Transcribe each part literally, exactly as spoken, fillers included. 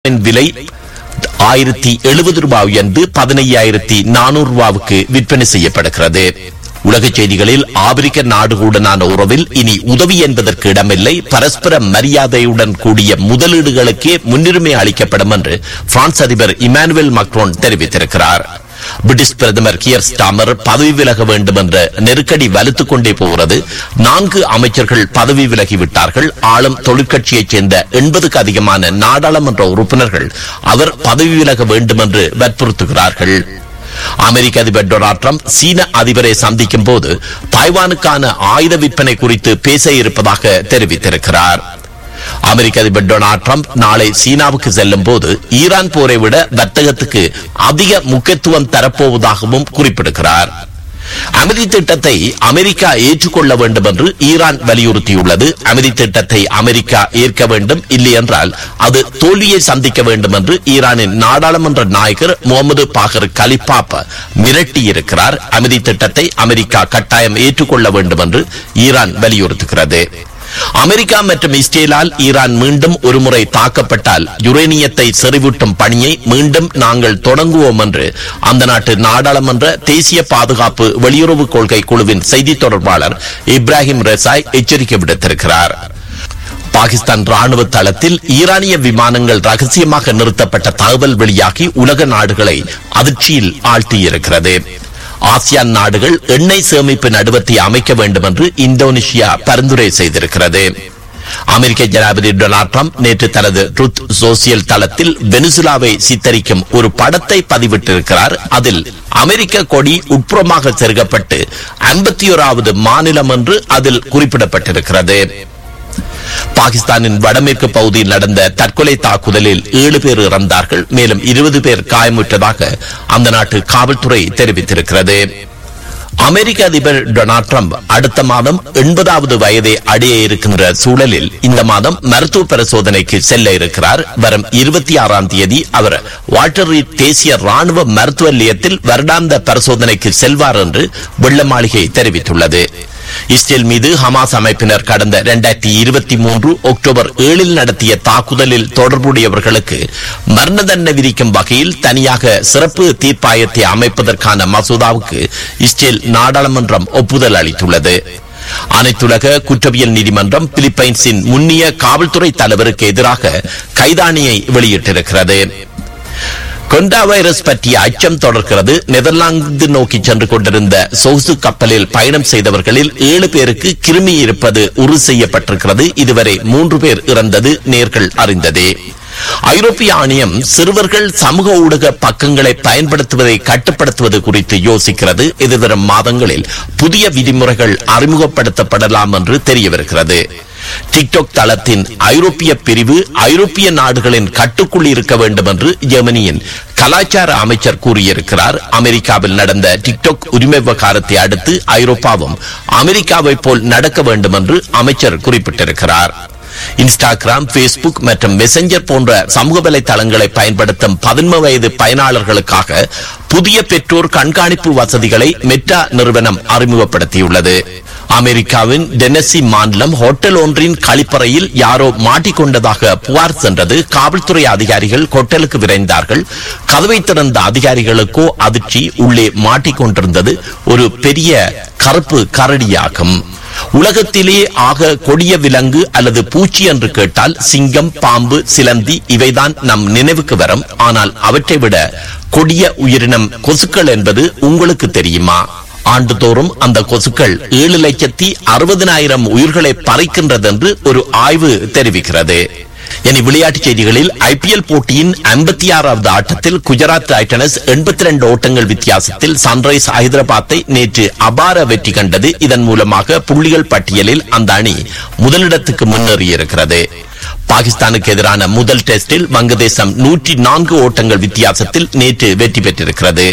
விலை ஆயிரத்தி எழுபது ரூபாய் உயர்ந்து பதினையாயிரத்தி நானூறு ரூபாவுக்கு விற்பனை செய்யப்படுகிறது. உலகச் செய்திகளில் ஆப்பிரிக்க நாடுகளுடனான உறவில் இனி உதவி என்பதற்கு இடமில்லை, பரஸ்பர மரியாதையுடன் கூடிய முதலீடுகளுக்கே முன்னுரிமை அளிக்கப்படும் என்று பிரான்ஸ் அதிபர் இமானுவேல் மக்ரோன் தெரிவித்திருக்கிறார். பிரிட்டிஷ் பிரதமர் கியர் ஸ்டாமர் பதவி விலக வேண்டும் என்ற நெருக்கடி வலுத்துக் கொண்டே போகிறது. நான்கு அமைச்சர்கள் பதவி விலகிவிட்டார்கள். ஆளும் தொழிற்கட்சியைச் சேர்ந்த எண்பதுக்கு அதிகமான நாடாளுமன்ற உறுப்பினர்கள் அவர் பதவி விலக வேண்டும் என்று வற்புறுத்துகிறார்கள். அமெரிக்க அதிபர் டொனால்ட் ட்ரம்ப் சீன அதிபரை சந்திக்கும் போது தாய்வானுக்கான ஆயுத விற்பனை குறித்து பேச இருப்பதாக தெரிவித்திருக்கிறார். அமெரிக்க அதிபர் டொனால்ட் ட்ரம்ப் நாளை சீனாவுக்கு செல்லும் போது ஈரான் போரை விட வர்த்தகத்துக்கு அதிக முக்கியத்துவம் தரப்போவதாகவும் குறிப்பிடுகிறார். அமைதி திட்டத்தை அமெரிக்கா ஏற்றுக்கொள்ள வேண்டும் என்று ஈரான் வலியுறுத்தியுள்ளது. அமைதி திட்டத்தை அமெரிக்கா ஏற்க வேண்டும், இல்லை என்றால் அது தோல்வியை சந்திக்க வேண்டும் என்று ஈரானின் நாடாளுமன்ற நாயகர் முகமது பாகர் கலிபாப் மிரட்டியிருக்கிறார். அமைதி திட்டத்தை அமெரிக்கா கட்டாயம் ஏற்றுக்கொள்ள வேண்டும் என்று ஈரான் வலியுறுத்துகிறது. அமெரிக்கா மற்றும் இஸ்ரேலால் ஈரான் மீண்டும் ஒருமுறை தாக்கப்பட்டால் யுரேனியத்தை செறிவூட்டும் பணியை மீண்டும் நாங்கள் தொடங்குவோம் என்று அந்த நாட்டு நாடாளுமன்ற தேசிய பாதுகாப்பு வெளியுறவு கொள்கை குழுவின் செய்தி தொடர்பாளர் இப்ராஹிம் ரெசாய் எச்சரிக்கை விடுத்திருக்கிறார். பாகிஸ்தான் ராணுவ தளத்தில் ஈரானிய விமானங்கள் ரகசியமாக நிறுத்தப்பட்ட தகவல் வெளியாகி உலக நாடுகளை அதிர்ச்சியில் ஆழ்த்தியிருக்கிறது. ஆசியான் நாடுகள் எண்ணெய் சேமிப்பு நடுவத்தை அமைக்க வேண்டும் என்று இந்தோனேஷியா பரிந்துரை செய்திருக்கிறது. அமெரிக்க ஜனாதிபதி டொனால்ட் ட்ரம்ப் நேற்று தனது ட்ரூத் சோசியல் தளத்தில் வெனிசுலாவை சித்தரிக்கும் ஒரு படத்தை பதிவிட்டிருக்கிறார். அதில் அமெரிக்க கொடி உட்புறமாக செருகப்பட்டு ஐம்பத்தி ஓராவது மாநிலம் என்று அதில் குறிப்பிடப்பட்டிருக்கிறது. பாகிஸ்தானின் வடமேற்கு பகுதியில் நடந்த தற்கொலை தாக்குதலில் ஏழு பேர் இறந்தார்கள், மேலும் இருபது பேர் காயமுற்றதாக அந்த நாட்டு காவல்துறை தெரிவித்திருக்கிறது. அமெரிக்க அதிபர் டொனால்ட் ட்ரம்ப் அடுத்த மாதம் எண்பதாவது வயதை அடைய இருக்கின்ற சூழலில் இந்த மாதம் மருத்துவ பரிசோதனைக்கு செல்ல இருக்கிறார். வரும் இருபத்தி ஆறாம் தேதி அவர் வால்டர் ரீட் தேசிய ராணுவ மருத்துவ நிலையத்தில் வருடாந்த பரிசோதனைக்கு செல்வார் என்று வெள்ளை மாளிகை தெரிவித்துள்ளது. இஸ்ரேல் மீது ஹமாஸ் அமைப்பினர் கடந்த இரண்டாயிரத்தி இருபத்தி மூன்று அக்டோபர் ஏழில் நடத்திய தாக்குதலில் தொடர்புடையவர்களுக்கு மரண தண்டனை விதிக்கும் வகையில் தனியாக சிறப்பு தீர்ப்பாயத்தை அமைப்பதற்கான மசோதாவுக்கு இஸ்ரேல் நாடாளுமன்றம் ஒப்புதல் அளித்துள்ளது. அனைத்துலக குற்றவியல் நீதிமன்றம் பிலிப்பைன்ஸின் முன்னிய காவல்துறை தலைவருக்கு எதிராக கைதாணியை வெளியிட்டிருக்கிறது. கொண்டா வைரஸ் பற்றிய அச்சம் தொடர்கிறது. நெதர்லாந்து நோக்கி சென்று கொண்டிருந்த சொகுசு கப்பலில் பயணம் செய்தவர்களில் ஏழு பேருக்கு கிருமி இருப்பது உறுதி செய்யப்பட்டிருக்கிறது. இதுவரை மூன்று பேர் இறந்தது நேர்கள் அறிந்ததே. ஐரோப்பிய ஆணையம் சிறுவர்கள் சமூக ஊடக பக்கங்களை பயன்படுத்துவதை கட்டுப்படுத்துவது குறித்து யோசிக்கிறது. எதிர்வரும் மாதங்களில் புதிய விதிமுறைகள் அறிமுகப்படுத்தப்படலாம் என்று தெரியவிருக்கிறது. டிக்டாக் தளத்தின் ஐரோப்பிய பிரிவு ஐரோப்பிய நாடுகளின் கட்டுக்குள் இருக்க வேண்டும் என்று ஜெர்மனியின் கலாச்சார அமைச்சர் கூறியிருக்கிறார். அமெரிக்காவில் நடந்த டிக்டாக் உரிமை விவகாரத்தை அடுத்து ஐரோப்பாவும் அமெரிக்காவை போல் நடக்க வேண்டும் என்று அமைச்சர் குறிப்பிட்டிருக்கிறார். இன்ஸ்டாகிராம், பேஸ்புக் மற்றும் மெசஞ்சர் போன்ற சமூக வலைதளங்களை பயன்படுத்தும் பதின்ம வயது பயனாளர்களுக்காக புதிய பெற்றோர் கண்காணிப்பு வசதிகளை மெட்டா நிறுவனம் அறிமுகப்படுத்தியுள்ளது. அமெரிக்காவின் டென்னசி மாநிலம் ஹோட்டல் ஒன்றின் கழிப்பறையில் யாரோ மாட்டிக்கொண்டதாக புகார் சென்றது. காவல்துறை அதிகாரிகள் ஹோட்டலுக்கு விரைந்தார்கள். கதவை திறந்த அதிகாரிகளுக்கோ அதிர்ச்சி, உள்ளே மாட்டிக்கொண்டிருந்தது ஒரு பெரிய கருப்பு கரடியாகும். உலகத்திலே ஆக கொடிய விலங்கு அல்லது பூச்சி என்று கேட்டால் சிங்கம், பாம்பு, சிலந்தி இவைதான் நம் நினைவுக்கு வரும். ஆனால் அவற்றை விட கொடிய உயிரினம் கொசுக்கள் என்பது உங்களுக்கு தெரியுமா? ஆண்டுதோறும் அந்த கொசுக்கள் ஏழு லட்சத்தி அறுபதினாயிரம் உயிர்களை பறிக்கின்றது என்று ஒரு ஆய்வு தெரிவிக்கிறது. இனி விளையாட்டுச் செய்திகளில் ஐபிஎல் போட்டியின் ஐம்பத்தி ஆறாவது ஆட்டத்தில் குஜராத் டைட்டன்ஸ் எண்பத்தி இரண்டு ஓட்டங்கள் வித்தியாசத்தில் சன்ரைஸ் ஹைதராபாத்தை நேற்று அபார வெற்றி கண்டது. இதன் மூலமாக புள்ளிகள் பட்டியலில் அந்த அணி முதலிடத்துக்கு முன்னேறியிருக்கிறது. பாகிஸ்தானுக்கு எதிரான முதல் டெஸ்டில் வங்கதேசம் நூற்றி நான்கு ஓட்டங்கள் வித்தியாசத்தில் நேற்று வெற்றி பெற்றிருக்கிறது.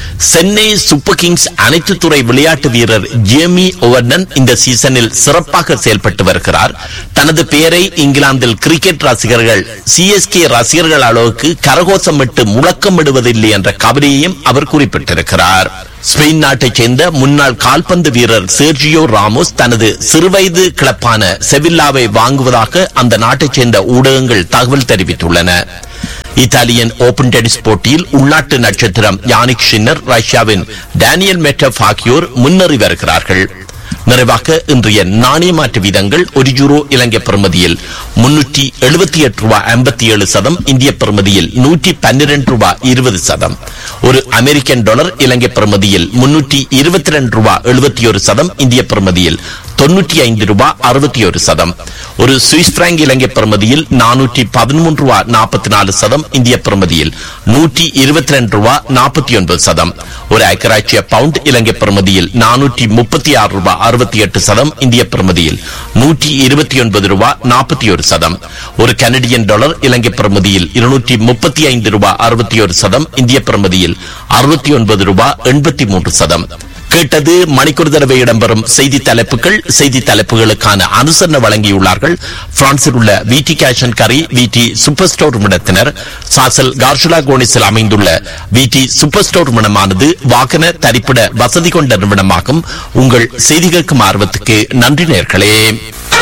சென்னை சூப்பர் கிங்ஸ் அனைத்து துறை விளையாட்டு வீரர் ஜேமி ஓவர்டன் இந்த சீசனில் சிறப்பாக செயல்பட்டு வருகிறார். தனது பெயரை இங்கிலாந்தில் கிரிக்கெட் ரசிகர்கள் சிஎஸ்கே ரசிகர்கள் அளவுக்கு கரகோஷமிட்டு முழக்கமிடுவதில்லை என்ற கவலையையும் அவர் குறிப்பிட்டிருக்கிறார். ஸ்பெயின் நாட்டைச் சேர்ந்த முன்னாள் கால்பந்து வீரர் செர்ஜியோ ராமோஸ் தனது சிறுவயது கிளப்பான செவில்லாவை வாங்குவதாக அந்த நாட்டைச் சேர்ந்த ஊடகங்கள் தகவல் தெரிவித்துள்ளன. இத்தாலியன் ஓபன் டென்னிஸ் போட்டியில் உள்நாட்டு நட்சத்திரம் யானிக் ஷின்னர், ரஷ்யாவின் டேனியல் மெட்வெடேவ் ஆகியோர் முன்னேறி வருகிறார்கள். நிறைவாக இன்றைய நாணய மாற்று வீதங்கள்: ஒரு யூரோ இலங்கை பெறுமதியில் முன்னூற்றி எழுபத்தி எட்டு ரூபாய் ஐம்பத்தி ஏழு சதம், இந்திய பெறுமதியில் நூற்றி பன்னிரண்டு ரூபாய் இருபது சதம். ஒரு அமெரிக்கன் டாலர் இலங்கை பெறுமதியில் முன்னூற்றி இருபத்தி இரண்டு ரூபாய் எழுபத்தி ஒரு சதம், இந்திய பெறுமதியில் தொன்னூற்றி ஐந்து ரூபாய் அறுபத்தி ஒரு சதம். ஒரு சுவிஸ் பிராங்க் இலங்கை பெறுமதியில் நானூற்றி பதிமூன்று ரூபாய் நாற்பத்தி நாலு சதம், இந்திய பெறுமதியில் நூற்றி இருபத்தி இரண்டு ரூபாய் நாற்பத்தி ஒன்பது சதம். ஒரு ஐக்கிய பவுண்ட் இலங்கை பெறுமதியில் நானூற்றி முப்பத்தி ஆறு ரூபாய் அறுபத்தி எட்டு சதம், இந்திய பெறுமதியில் நூற்றி இருபத்தி ஒன்பது ரூபாய் நாற்பத்தி ஒரு சதம். ஒரு கனடியன் டாலர் இலங்கை பெறுமதியில் இருநூற்றி முப்பத்தி ஐந்து ரூபாய் அறுபத்தி ஒரு சதம், இந்திய பெறுமதியில் அறுபத்தி ஒன்பது ரூபாய் எண்பத்தி மூன்று சதம். கேட்டது மணிக்கூர் தடவை இடம்பெறும் செய்தி தலைப்புகள். செய்தி தலைப்புகளுக்கான அனுசரணை வழங்கியுள்ளார்கள் பிரான்சில் உள்ள விடி கேஷ் அண்ட் கரி விடி சூப்பர் ஸ்டோர் நிறுவனத்தினர். சாசல் கார்ஷுலா கோனிஸில் அமைந்துள்ள விடி சூப்பர் ஸ்டோர் நிறுவனமானது வாகன தரிப்பிட வசதி கொண்ட நிறுவனமாகும். உங்கள் செய்தி கேட்கும் ஆர்வத்துக்கு நன்றி நேயர்களே.